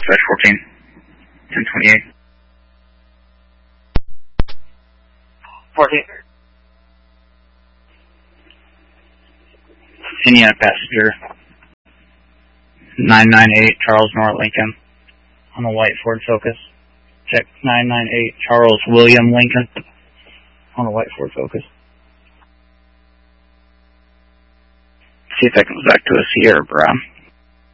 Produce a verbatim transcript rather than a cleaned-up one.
dispatch fourteen, ten twenty-eight. fourteen. Indiana passenger nine nine eight Charles North Lincoln on a white Ford Focus. Check nine nine eight Charles William Lincoln on a white Ford Focus. See if that comes back to a Sierra Brown.